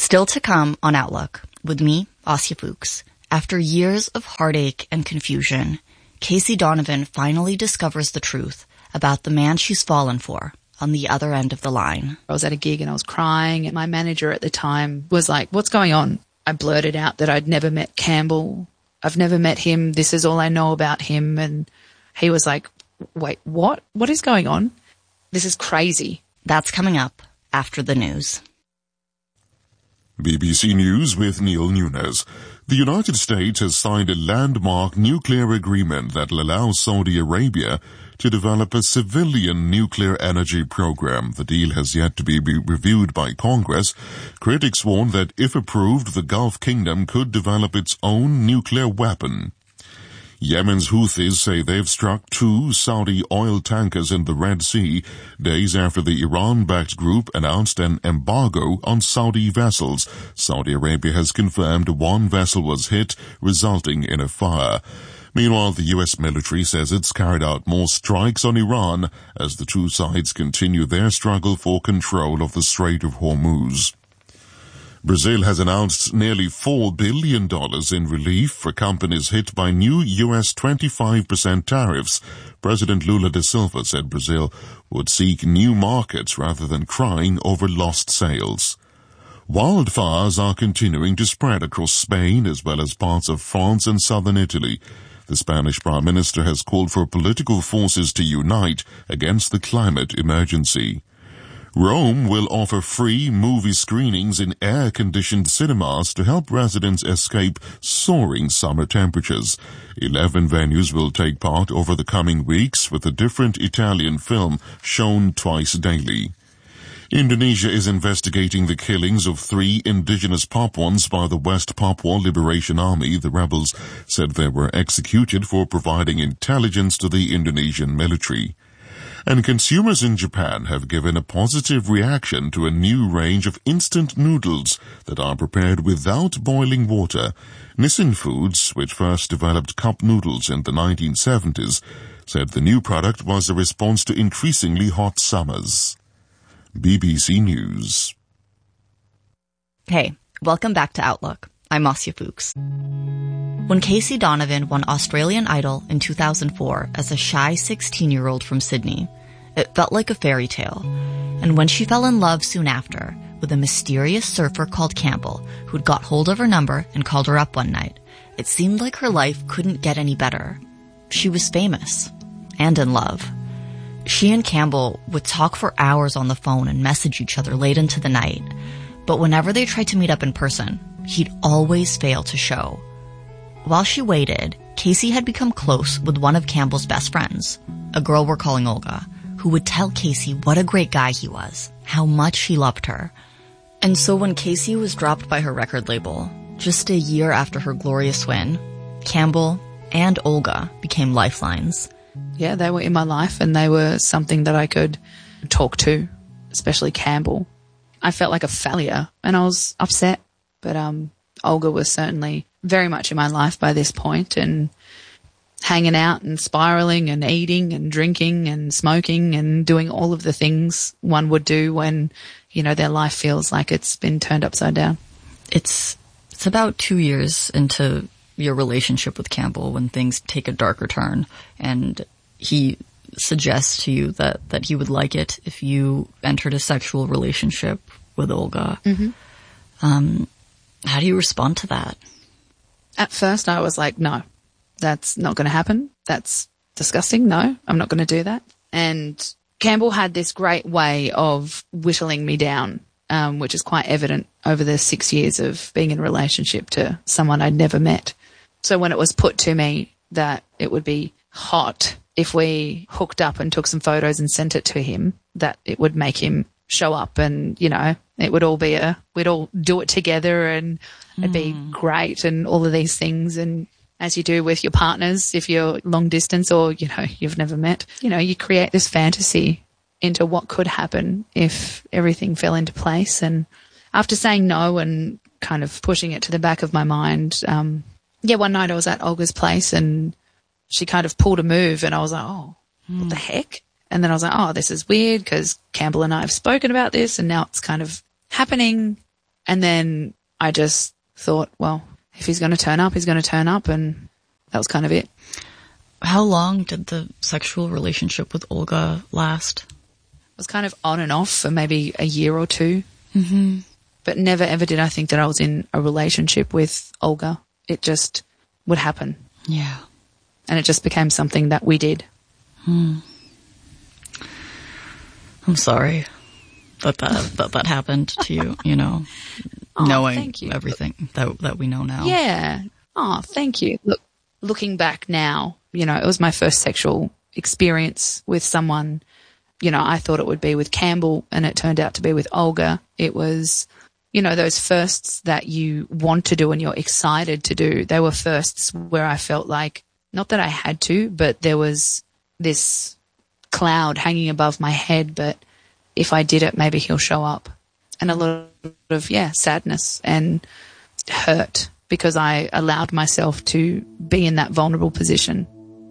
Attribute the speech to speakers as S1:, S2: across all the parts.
S1: Still to come on Outlook, with me, Asya Fuchs. After years of heartache and confusion, Casey Donovan finally discovers the truth about the man she's fallen for on the other end of the line.
S2: I was at a gig and I was crying, and my manager at the time was like, "What's going on?" I blurted out that I'd never met Campbell. I've never met him. This is all I know about him. And he was like, "Wait, what? What is going on? This is crazy."
S1: That's coming up after the news.
S3: BBC News with Neil Nunes. The United States has signed a landmark nuclear agreement that will allow Saudi Arabia to develop a civilian nuclear energy program. The deal has yet to be reviewed by Congress. Critics warn that if approved, the Gulf Kingdom could develop its own nuclear weapon. Yemen's Houthis say they've struck 2 Saudi oil tankers in the Red Sea days after the Iran-backed group announced an embargo on Saudi vessels. Saudi Arabia has confirmed 1 vessel was hit, resulting in a fire. Meanwhile, the U.S. military says it's carried out more strikes on Iran as the 2 sides continue their struggle for control of the Strait of Hormuz. Brazil has announced nearly $4 billion in relief for companies hit by new U.S. 25% tariffs. President Lula da Silva said Brazil would seek new markets rather than crying over lost sales. Wildfires are continuing to spread across Spain as well as parts of France and southern Italy. The Spanish Prime Minister has called for political forces to unite against the climate emergency. Rome will offer free movie screenings in air-conditioned cinemas to help residents escape soaring summer temperatures. 11 venues will take part over the coming weeks, with a different Italian film shown twice daily. Indonesia is investigating the killings of 3 indigenous Papuans by the West Papua Liberation Army. The rebels said they were executed for providing intelligence to the Indonesian military. And consumers in Japan have given a positive reaction to a new range of instant noodles that are prepared without boiling water. Nissin Foods, which first developed cup noodles in the 1970s, said the new product was a response to increasingly hot summers. BBC News.
S1: Hey, welcome back to Outlook. I'm Asya Fuchs. When Casey Donovan won Australian Idol in 2004 as a shy 16-year-old from Sydney, it felt like a fairy tale. And when she fell in love soon after with a mysterious surfer called Campbell, who'd got hold of her number and called her up one night, it seemed like her life couldn't get any better. She was famous and in love. She and Campbell would talk for hours on the phone and message each other late into the night. But whenever they tried to meet up in person, he'd always fail to show. While she waited, Casey had become close with one of Campbell's best friends, a girl we're calling Olga, who would tell Casey what a great guy he was, how much he loved her. And so when Casey was dropped by her record label, just a year after her glorious win, Campbell and Olga became lifelines.
S2: Yeah, they were in my life and they were something that I could talk to, especially Campbell. I felt like a failure and I was upset, but Olga was certainly very much in my life by this point, and hanging out and spiraling and eating and drinking and smoking and doing all of the things one would do when, you know, their life feels like it's been turned upside down.
S1: It's about 2 years into your relationship with Campbell when things take a darker turn, and he suggests to you that he would like it if you entered a sexual relationship with Olga.
S2: Mm-hmm.
S1: How do you respond to that?
S2: At first I was like, no, that's not going to happen. That's disgusting. No, I'm not going to do that. And Campbell had this great way of whittling me down, which is quite evident over the 6 years of being in a relationship to someone I'd never met. So when it was put to me that it would be hot if we hooked up and took some photos and sent it to him, that it would make him show up and, you know, it would all be we'd all do it together and it'd be great and all of these things. And as you do with your partners, if you're long distance or, you know, you've never met, you know, you create this fantasy into what could happen if everything fell into place. And after saying no and kind of pushing it to the back of my mind, one night I was at Olga's place and she kind of pulled a move and I was like, oh, what the heck? And then I was like, oh, this is weird because Campbell and I have spoken about this and now it's kind of happening. And then I just thought, well, if he's going to turn up, he's going to turn up. And that was kind of it.
S1: How long did the sexual relationship with Olga last?
S2: It was kind of on and off for maybe a year or two.
S1: Mm-hmm.
S2: But never ever did I think that I was in a relationship with Olga. It just would happen.
S1: Yeah.
S2: And it just became something that we did.
S1: I'm sorry that happened to you, you know, knowing everything that we know now.
S2: Yeah. Oh, thank you. Looking back now, you know, it was my first sexual experience with someone. You know, I thought it would be with Campbell and it turned out to be with Olga. It was, you know, those firsts that you want to do and you're excited to do. They were firsts where I felt like, not that I had to, but there was this cloud hanging above my head, but if I did it, maybe he'll show up. And a lot of, sadness and hurt because I allowed myself to be in that vulnerable position.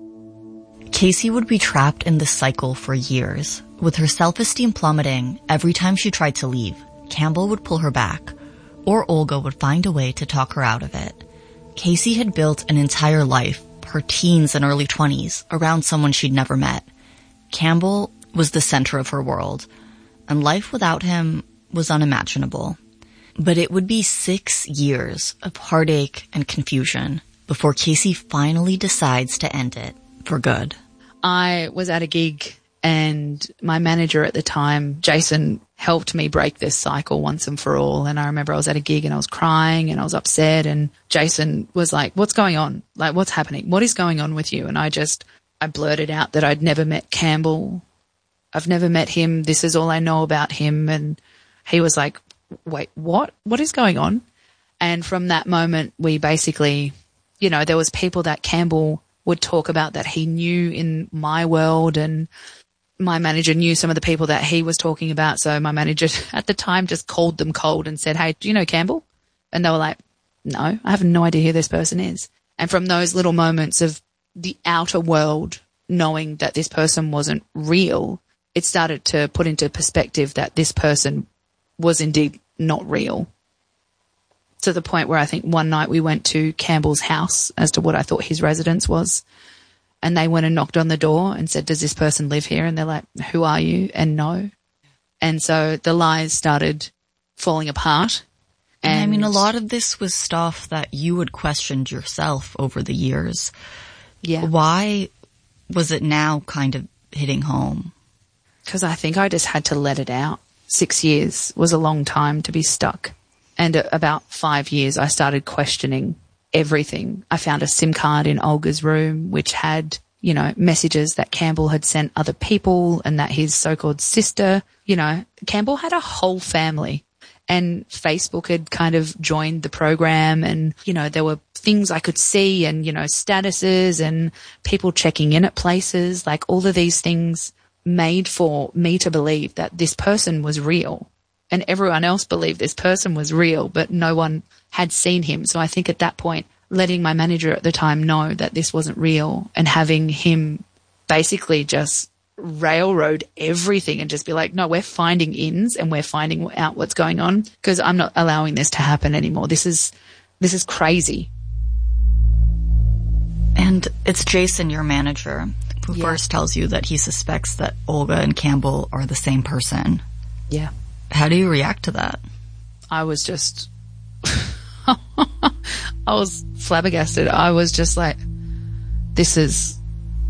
S1: Casey would be trapped in this cycle for years. With her self-esteem plummeting, every time she tried to leave, Campbell would pull her back, or Olga would find a way to talk her out of it. Casey had built an entire life, her teens and early 20s, around someone she'd never met. Campbell was the center of her world, and life without him was unimaginable. But it would be 6 years of heartache and confusion before Casey finally decides to end it for good.
S2: I was at a gig and my manager at the time, Jason, helped me break this cycle once and for all. And I remember I was at a gig and I was crying and I was upset, and Jason was like, what's going on? Like, what's happening? What is going on with you? And I blurted out that I'd never met Campbell. I've never met him. This is all I know about him. And he was like, wait, what? What is going on? And from that moment, we basically, you know, there was people that Campbell would talk about that he knew in my world, and my manager knew some of the people that he was talking about. So my manager at the time just called them cold and said, hey, do you know Campbell? And they were like, no, I have no idea who this person is. And from those little moments of the outer world knowing that this person wasn't real, it started to put into perspective that this person was indeed not real. To the point where I think one night we went to Campbell's house as to what I thought his residence was. And they went and knocked on the door and said, does this person live here? And they're like, who are you? And no. And so the lies started falling apart.
S1: And I mean, a lot of this was stuff that you had questioned yourself over the years.
S2: Yeah.
S1: Why was it now kind of hitting home?
S2: Because I think I just had to let it out. 6 years was a long time to be stuck. And about 5 years, I started questioning everything. I found a SIM card in Olga's room, which had, you know, messages that Campbell had sent other people and that his so-called sister, you know, Campbell had a whole family, and Facebook had kind of joined the program, and, you know, there were things I could see and, you know, statuses and people checking in at places, like all of these things made for me to believe that this person was real. And everyone else believed this person was real, but no one had seen him. So I think at that point, letting my manager at the time know that this wasn't real and having him basically just railroad everything and just be like, no, we're finding ins and we're finding out what's going on, because I'm not allowing this to happen anymore. This is crazy.
S1: And it's Jason, your manager, who first tells you that he suspects that Olga and Campbell are the same person.
S2: Yeah.
S1: How do you react to that?
S2: I was just, I was flabbergasted. I was just like, this is,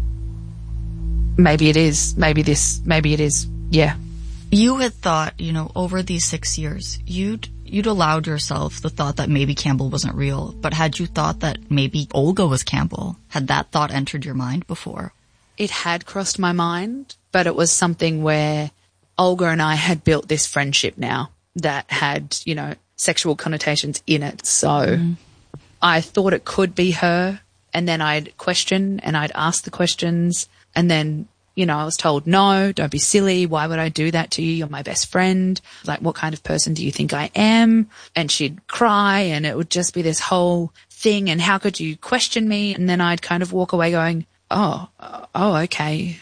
S2: maybe it is, maybe it is. Yeah.
S1: You had thought, you know, over these 6 years, you'd allowed yourself the thought that maybe Campbell wasn't real, but had you thought that maybe Olga was Campbell? Had that thought entered your mind before?
S2: It had crossed my mind, but it was something where Olga and I had built this friendship now that had, you know, sexual connotations in it. So I thought it could be her, and then I'd question and I'd ask the questions, and then, you know, I was told, no, don't be silly. Why would I do that to you? You're my best friend. Like, what kind of person do you think I am? And she'd cry, and it would just be this whole thing. And how could you question me? And then I'd kind of walk away going, oh, okay.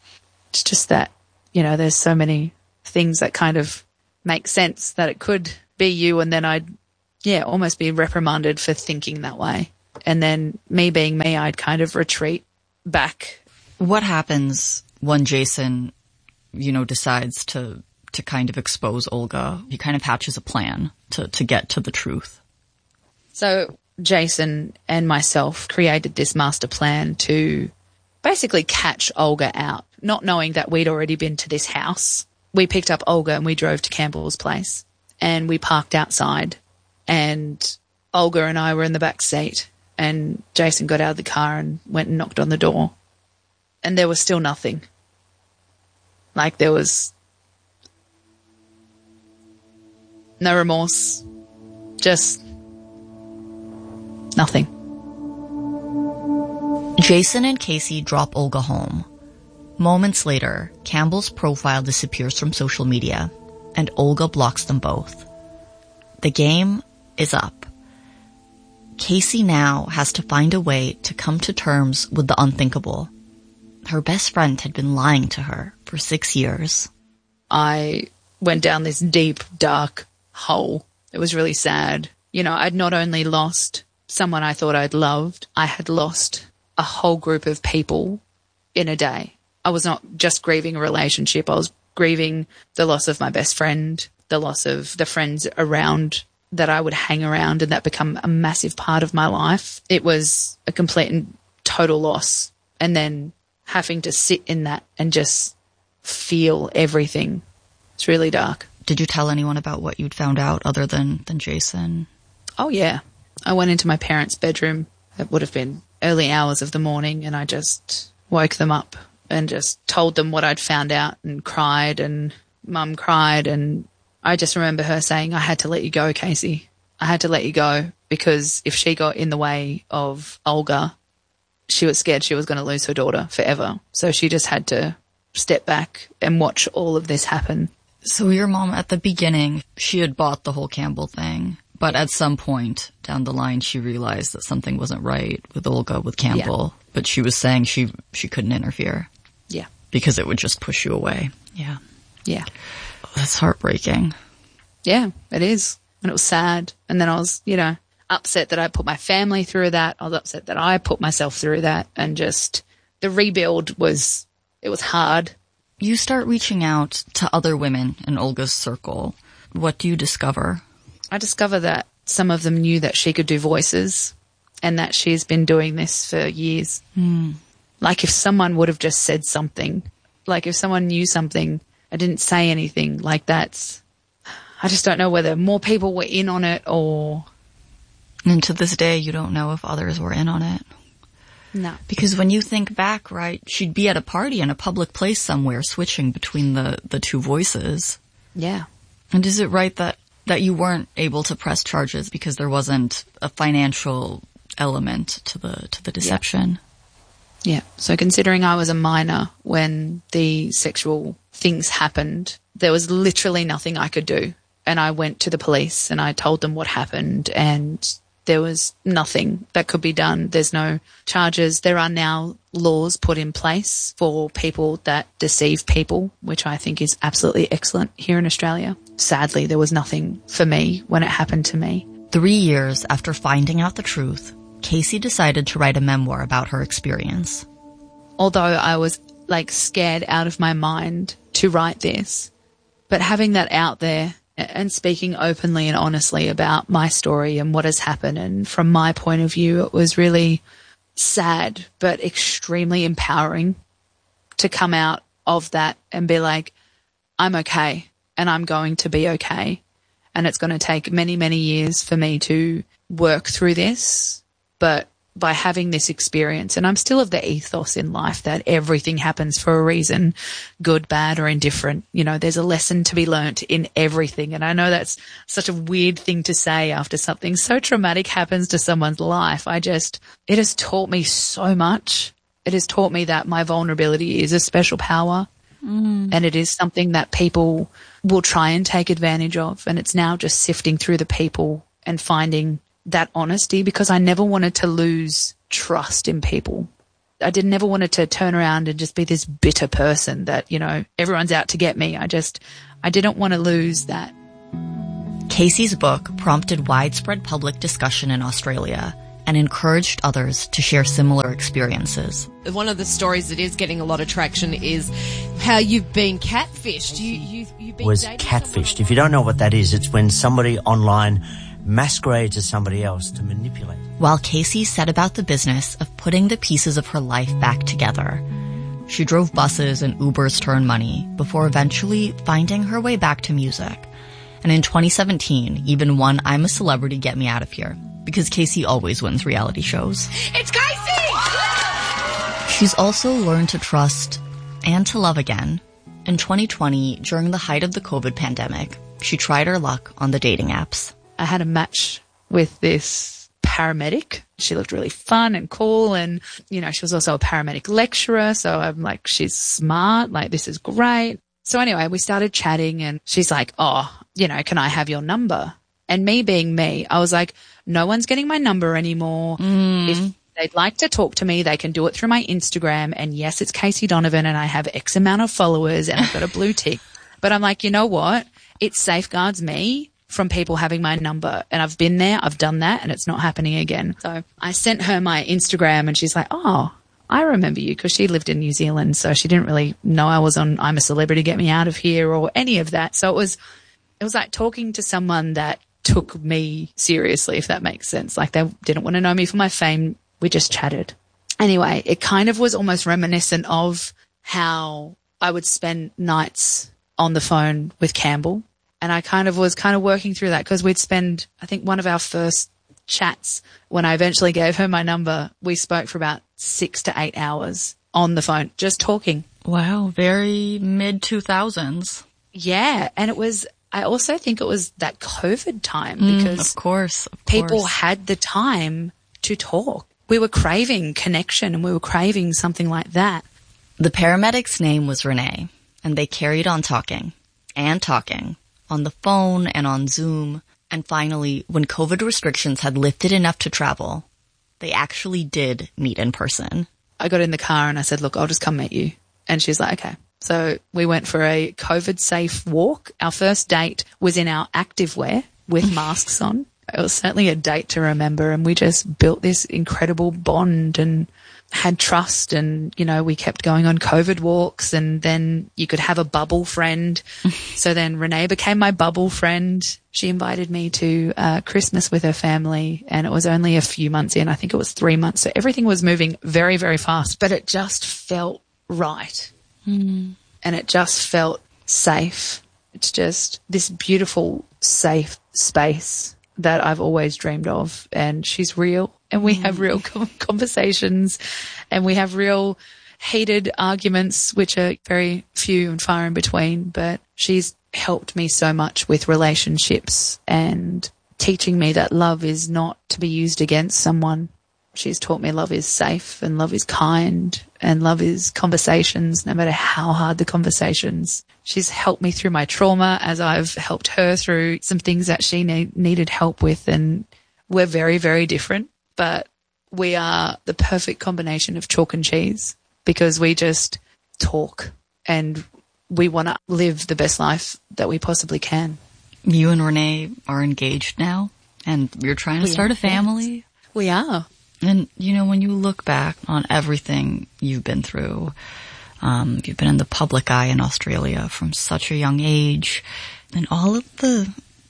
S2: It's just that, you know, there's so many things that kind of make sense that it could be you, and then I'd, almost be reprimanded for thinking that way. And then me being me, I'd kind of retreat back.
S1: What happens when Jason, decides to kind of expose Olga? He kind of hatches a plan to get to the truth.
S2: So Jason and myself created this master plan to basically catch Olga out, not knowing that we'd already been to this house. We picked up Olga and we drove to Campbell's place, and we parked outside, and Olga and I were in the back seat, and Jason got out of the car and went and knocked on the door, and there was still nothing. Like, there was no remorse, just nothing.
S1: Jason and Casey drop Olga home. Moments later, Campbell's profile disappears from social media, and Olga blocks them both. The game is up. Casey now has to find a way to come to terms with the unthinkable. Her best friend had been lying to her for 6 years.
S2: I went down this deep, dark hole. It was really sad. I'd not only lost someone I thought I'd loved, I had lost a whole group of people in a day. I was not just grieving a relationship. I was grieving the loss of my best friend, the loss of the friends around that I would hang around and that become a massive part of my life. It was a complete and total loss. And then having to sit in that and just feel everything. It's really dark.
S1: Did you tell anyone about what you'd found out other than Jason?
S2: Oh, yeah. I went into my parents' bedroom. It would have been early hours of the morning, and I just woke them up and just told them what I'd found out, and cried, and Mum cried, and I just remember her saying, I had to let you go, Casey. I had to let you go because if she got in the way of Olga, she was scared she was going to lose her daughter forever. So she just had to step back and watch all of this happen.
S1: So your mom, at the beginning, she had bought the whole Campbell thing, but at some point down the line, she realized that something wasn't right with Olga, with Campbell, but she was saying she couldn't interfere.
S2: Yeah.
S1: Because it would just push you away. Yeah.
S2: Yeah.
S1: That's heartbreaking.
S2: Yeah, it is. And it was sad. And then I was, upset that I put my family through that. I was upset that I put myself through that. And just the rebuild it was hard.
S1: You start reaching out to other women in Olga's circle. What do you discover?
S2: I discover that some of them knew that she could do voices and that she's been doing this for years. Like if someone would have just said something, like if someone knew something, I didn't say anything, like that's, I just don't know whether more people were in on it or...
S1: And to this day, you don't know if others were in on it.
S2: No.
S1: Because when you think back, right, she'd be at a party in a public place somewhere switching between the two voices.
S2: Yeah.
S1: And is it right that you weren't able to press charges because there wasn't a financial element to the deception?
S2: Yeah. So considering I was a minor when the sexual things happened, there was literally nothing I could do. And I went to the police and I told them what happened, and there was nothing that could be done. There's no charges. There are now laws put in place for people that deceive people, which I think is absolutely excellent here in Australia. Sadly, there was nothing for me when it happened to me.
S1: 3 years after finding out the truth, Casey decided to write a memoir about her experience.
S2: Although I was scared out of my mind to write this, but having that out there and speaking openly and honestly about my story and what has happened, and from my point of view, it was really sad but extremely empowering to come out of that and be like, I'm okay and I'm going to be okay, and it's going to take many, many years for me to work through this, but by having this experience, and I'm still of the ethos in life that everything happens for a reason, good, bad, or indifferent. There's a lesson to be learnt in everything. And I know that's such a weird thing to say after something so traumatic happens to someone's life. It has taught me so much. It has taught me that my vulnerability is a special power, and it is something that people will try and take advantage of. And it's now just sifting through the people and finding that honesty, because I never wanted to lose trust in people. I never wanted to turn around and just be this bitter person that, everyone's out to get me. I didn't want to lose that.
S1: Casey's book prompted widespread public discussion in Australia and encouraged others to share similar experiences.
S4: One of the stories that is getting a lot of traction is how you've been catfished. You've been
S5: was catfished. If you don't know what that is, it's when somebody online masquerades as somebody else to manipulate.
S1: While Casey set about the business of putting the pieces of her life back together, she drove buses and Ubers to earn money before eventually finding her way back to music. And in 2017, even won I'm a Celebrity, Get Me Out of Here, because Casey always wins reality shows.
S4: It's Casey!
S1: She's also learned to trust and to love again. In 2020, during the height of the COVID pandemic, she tried her luck on the dating apps.
S2: I had a match with this paramedic. She looked really fun and cool, and, you know, she was also a paramedic lecturer, so I'm like, she's smart, like, this is great. So anyway, we started chatting, and she's like, oh, you know, can I have your number? And me being me, I was like, no one's getting my number anymore. If they'd like to talk to me, they can do it through my Instagram. And yes, it's Casey Donovan and I have X amount of followers and I've got a blue tick. But I'm like, you know what? It safeguards me from people having my number. And I've been there, I've done that, and it's not happening again. So I sent her my Instagram and she's like, oh, I remember you, because she lived in New Zealand. So she didn't really know I was on I'm a Celebrity, Get Me Out of Here or any of that. So it was like talking to someone that took me seriously, if that makes sense. Like, they didn't want to know me for my fame. We just chatted. Anyway, it kind of was almost reminiscent of how I would spend nights on the phone with Campbell. And I was working through that, because we'd spend, I think one of our first chats, when I eventually gave her my number, we spoke for about 6 to 8 hours on the phone, just talking.
S1: Wow, very mid-2000s.
S2: Yeah, and I also think it was that COVID time, because
S1: of course.
S2: People had the time to talk. We were craving connection, and we were craving something like that.
S1: The paramedic's name was Renee, and they carried on talking and talking on the phone and on Zoom. And finally, when COVID restrictions had lifted enough to travel, they actually did meet in person.
S2: I got in the car and I said, look, I'll just come meet you. And she's like, okay. So we went for a COVID-safe walk. Our first date was in our activewear with masks on. It was certainly a date to remember, and we just built this incredible bond and had trust, and, you know, we kept going on COVID walks, and then you could have a bubble friend. So then Renee became my bubble friend. She invited me to Christmas with her family, and it was only a few months in. I think it was 3 months. So everything was moving very, very fast, but it just felt right. And it just felt safe. It's just this beautiful, safe space that I've always dreamed of. And she's real, and we have real conversations, and we have real heated arguments, which are very few and far in between. But she's helped me so much with relationships and teaching me that love is not to be used against someone. She's taught me love is safe, and love is kind, and love is conversations, no matter how hard the conversations. She's helped me through my trauma, as I've helped her through some things that she needed help with. And we're very, very different, but we are the perfect combination of chalk and cheese, because we just talk and we want to live the best life that we possibly can.
S1: You and Renee are engaged now, and you're trying to start a family.
S2: Yes. We are.
S1: And, you know, when you look back on everything you've been through, you've been in the public eye in Australia from such a young age, and all of the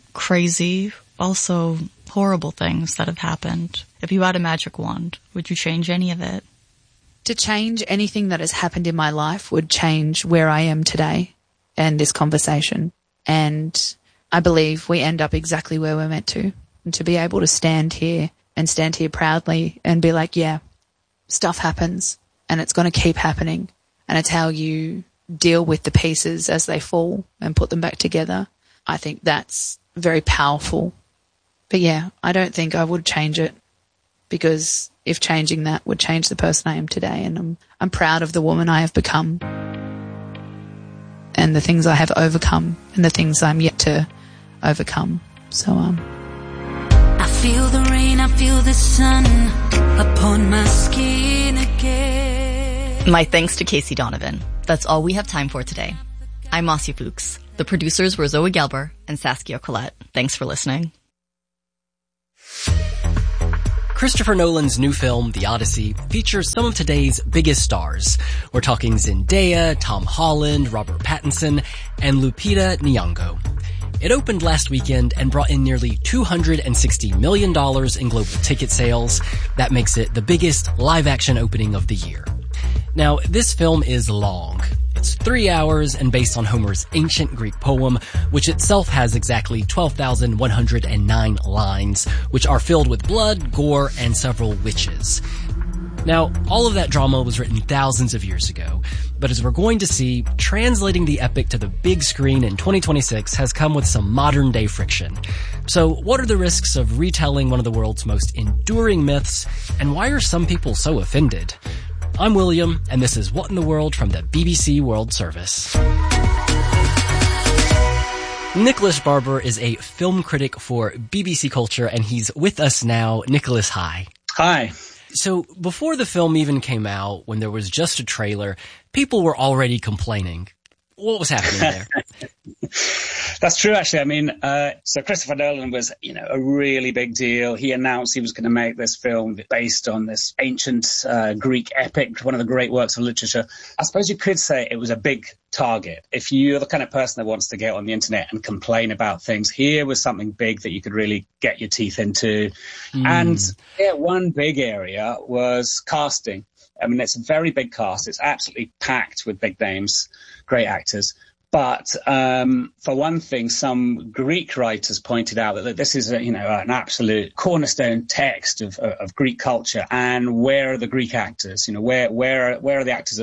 S1: crazy, also horrible things that have happened. If you had a magic wand, would you change any of it?
S2: To change anything that has happened in my life would change where I am today and this conversation. And I believe we end up exactly where we're meant to. And to be able to stand here proudly and be like, yeah, stuff happens and it's going to keep happening. And it's how you deal with the pieces as they fall and put them back together. I think that's very powerful. But yeah, I don't think I would change it, because if changing that would change the person I am today. And I'm proud of the woman I have become, and the things I have overcome, and the things I'm yet to overcome. So,
S6: I feel the rain, I feel the sun upon my skin again.
S1: My thanks to Casey Donovan. That's all we have time for today. I'm Marcia Fuchs. The producers were Zoe Gelber and Saskia Collette. Thanks for listening.
S7: Christopher Nolan's new film, The Odyssey, features some of today's biggest stars. We're talking Zendaya, Tom Holland, Robert Pattinson, and Lupita Nyong'o. It opened last weekend and brought in nearly $260 million in global ticket sales. That makes it the biggest live-action opening of the year. Now, this film is long. It's 3 hours and based on Homer's ancient Greek poem, which itself has exactly 12,109 lines, which are filled with blood, gore, and several witches. Now, all of that drama was written thousands of years ago, but as we're going to see, translating the epic to the big screen in 2026 has come with some modern-day friction. So, what are the risks of retelling one of the world's most enduring myths, and why are some people so offended? I'm William, and this is What in the World from the BBC World Service. Nicholas Barber is a film critic for BBC Culture, and he's with us now. Nicholas, hi.
S8: Hi.
S7: So, before the film even came out, when there was just a trailer, people were already complaining. What was happening there?
S8: That's true, actually. I mean, so Christopher Nolan was, a really big deal. He announced he was going to make this film based on this ancient Greek epic, one of the great works of literature. I suppose you could say it was a big target. If you're the kind of person that wants to get on the internet and complain about things, here was something big that you could really get your teeth into. And one big area was casting. I mean, it's a very big cast. It's absolutely packed with big names, great actors. But for one thing, some Greek writers pointed out that this is, an absolute cornerstone text of Greek culture. And where are the Greek actors? Where are the actors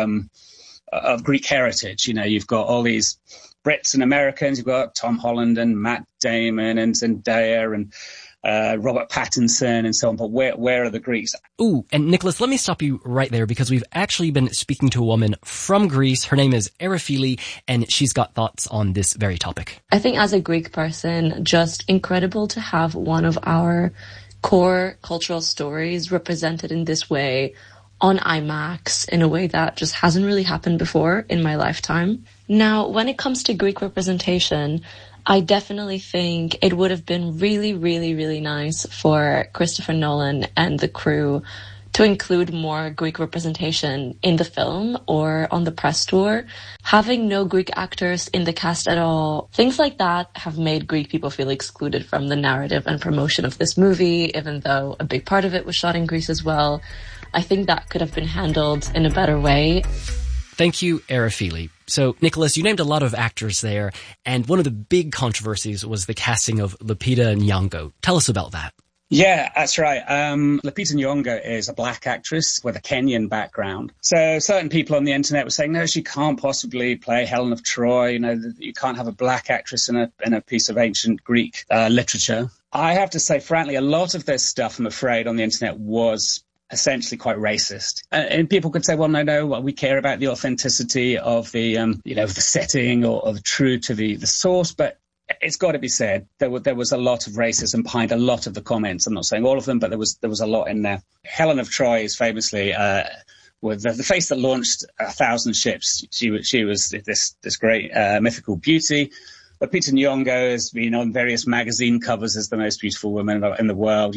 S8: of Greek heritage? You've got all these Brits and Americans. You've got Tom Holland and Matt Damon and Zendaya and Robert Pattinson and so on, but where are the Greeks?
S7: Ooh, and Nicholas, let me stop you right there because we've actually been speaking to a woman from Greece. Her name is Arafili, and she's got thoughts on this very topic.
S9: I think as a Greek person, just incredible to have one of our core cultural stories represented in this way on IMAX in a way that just hasn't really happened before in my lifetime. Now, when it comes to Greek representation, I definitely think it would have been really, really, really nice for Christopher Nolan and the crew to include more Greek representation in the film or on the press tour. Having no Greek actors in the cast at all, things like that have made Greek people feel excluded from the narrative and promotion of this movie, even though a big part of it was shot in Greece as well. I think that could have been handled in a better way.
S7: Thank you, Arafili. So, Nicholas, you named a lot of actors there, and one of the big controversies was the casting of Lupita Nyong'o. Tell us about that.
S8: Yeah, that's right. Lupita Nyong'o is a black actress with a Kenyan background. So certain people on the internet were saying, no, she can't possibly play Helen of Troy. You can't have a black actress in a piece of ancient Greek literature. I have to say, frankly, a lot of this stuff, I'm afraid, on the internet was essentially quite racist. And people could say, well, no, we care about the authenticity of the, the setting or the true to the source. But it's got to be said, there was a lot of racism behind a lot of the comments. I'm not saying all of them, but there was a lot in there. Helen of Troy is famously with the face that launched 1,000 ships. She was this great mythical beauty. Lupita Nyong'o has been on various magazine covers as the most beautiful woman in the world.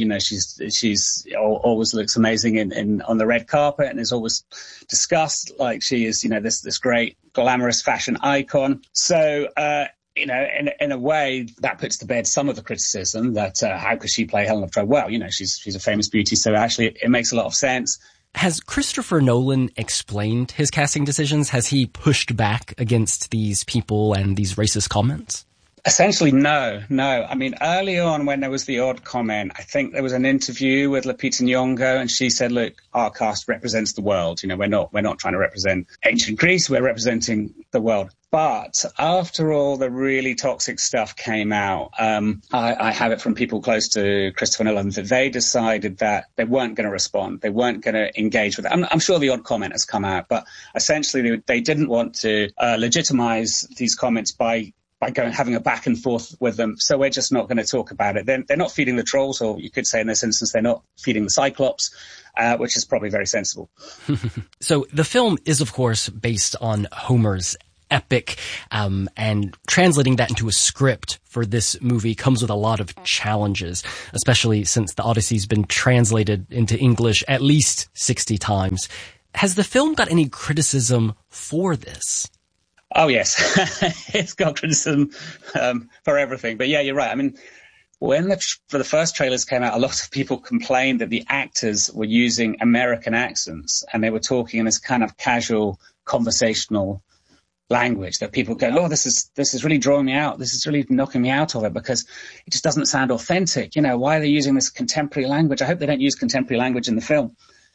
S8: She's always looks amazing on the red carpet and is always discussed like she is, this great glamorous fashion icon. So, in a way that puts to bed some of the criticism that how could she play Helen of Troy? Well, she's a famous beauty, so actually it makes a lot of sense.
S7: Has Christopher Nolan explained his casting decisions? Has he pushed back against these people and these racist comments?
S8: Essentially, no. I mean, early on when there was the odd comment, I think there was an interview with Lupita Nyong'o and she said, look, our cast represents the world. We're not trying to represent ancient Greece. We're representing the world. But after all the really toxic stuff came out, I have it from people close to Christopher Nolan that they decided that they weren't going to respond. They weren't going to engage with it. I'm sure the odd comment has come out, but essentially they didn't want to legitimize these comments by having a back and forth with them. So we're just not going to talk about it. They're not feeding the trolls, or you could say in this instance, they're not feeding the Cyclops, which is probably very sensible.
S7: So the film is, of course, based on Homer's epic, and translating that into a script for this movie comes with a lot of challenges, especially since the Odyssey's been translated into English at least 60 times. Has the film got any criticism for this?
S8: Oh, yes. It's got criticism for everything. But yeah, you're right. I mean, when for the first trailers came out, a lot of people complained that the actors were using American accents and they were talking in this kind of casual conversational language that people go, oh, this is really drawing me out. This is really knocking me out of it because it just doesn't sound authentic. You know, why are they using this contemporary language? I hope they don't use contemporary language in the film.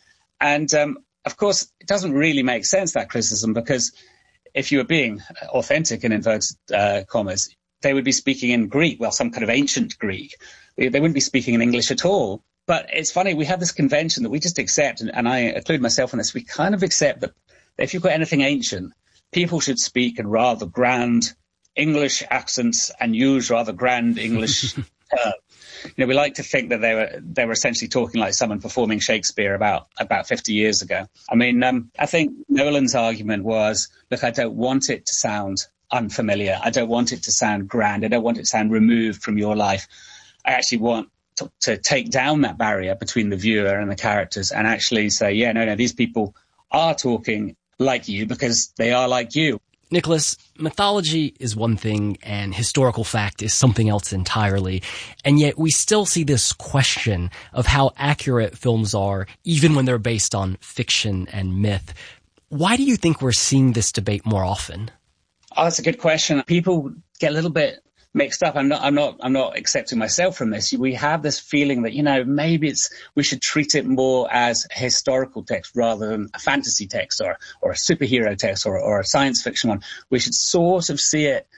S8: And of course, it doesn't really make sense, that criticism, because if you were being authentic in inverted commas, they would be speaking in Greek, well, some kind of ancient Greek. They wouldn't be speaking in English at all. But it's funny, we have this convention that we just accept, and I include myself in this, we kind of accept that if you've got anything ancient, people should speak in rather grand English accents and use rather grand English terms. You know, we like to think that they were essentially talking like someone performing Shakespeare about 50 years ago. I mean, I think Nolan's argument was, look, I don't want it to sound unfamiliar. I don't want it to sound grand. I don't want it to sound removed from your life. I actually want to take down that barrier between the viewer and the characters and actually say, yeah, no, these people are talking like you because they are like you.
S7: Nicholas, mythology is one thing and historical fact is something else entirely. And yet we still see this question of how accurate films are, even when they're based on fiction and myth. Why do you think we're seeing this debate more often?
S8: Oh, that's a good question. People get a little bit mixed up. I'm not accepting myself from this. We have this feeling that, you know, maybe we should treat it more as a historical text rather than a fantasy text or a superhero text or a science fiction one. We should sort of see it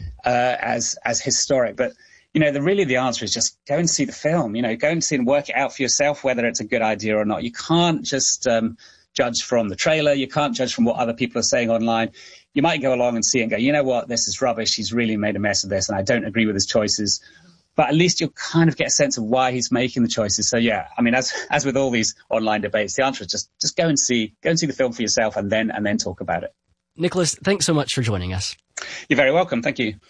S8: as historic. But, you know, the answer is just go and see the film. You know, go and see and work it out for yourself whether it's a good idea or not. You can't just judge from the trailer. You can't judge from what other people are saying online. You might go along and see it and go, you know what, this is rubbish. He's really made a mess of this and I don't agree with his choices. But at least you'll kind of get a sense of why he's making the choices. So, yeah, I mean, as with all these online debates, the answer is just go and see the film for yourself and then talk about it.
S7: Nicholas, thanks so much for joining us.
S8: You're very welcome. Thank you.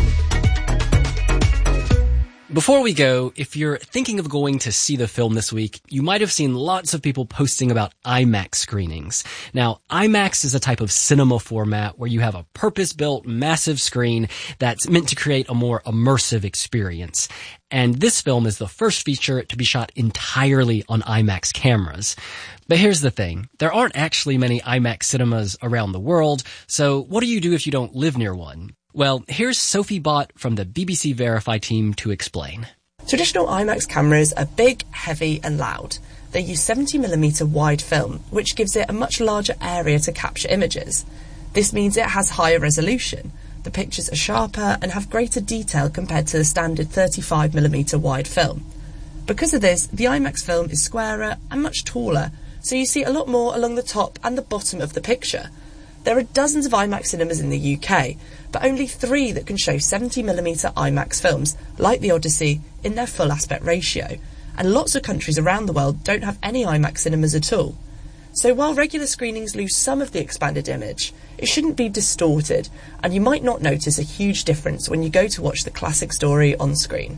S7: Before we go, if you're thinking of going to see the film this week, you might have seen lots of people posting about IMAX screenings. Now, IMAX is a type of cinema format where you have a purpose-built, massive screen that's meant to create a more immersive experience. And this film is the first feature to be shot entirely on IMAX cameras. But here's the thing. There aren't actually many IMAX cinemas around the world, so what do you do if you don't live near one? Well, here's Sophie Bott from the BBC Verify team to explain.
S10: Traditional IMAX cameras are big, heavy and loud. They use 70mm wide film, which gives it a much larger area to capture images. This means it has higher resolution. The pictures are sharper and have greater detail compared to the standard 35mm wide film. Because of this, the IMAX film is squarer and much taller, so you see a lot more along the top and the bottom of the picture. There are dozens of IMAX cinemas in the UK, but only 3 that can show 70mm IMAX films, like the Odyssey, in their full aspect ratio, and lots of countries around the world don't have any IMAX cinemas at all. So while regular screenings lose some of the expanded image, it shouldn't be distorted, and you might not notice a huge difference when you go to watch the classic story on screen.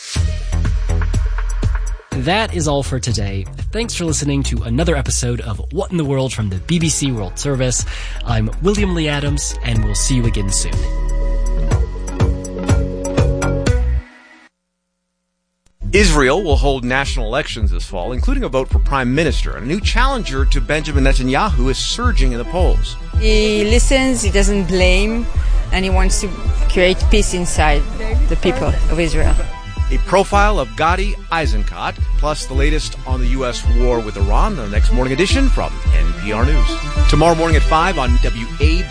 S7: That is all for today. Thanks for listening to another episode of What in the World from the BBC World Service. I'm William Lee Adams, and we'll see you again soon.
S11: Israel will hold national elections this fall, including a vote for prime minister. And a new challenger to Benjamin Netanyahu is surging in the polls.
S12: He listens, he doesn't blame, and he wants to create peace inside the people of Israel.
S11: A profile of Gadi Eisenkot, plus the latest on the U.S. war with Iran, the next morning edition from NPR News. Tomorrow morning at 5 on WABC.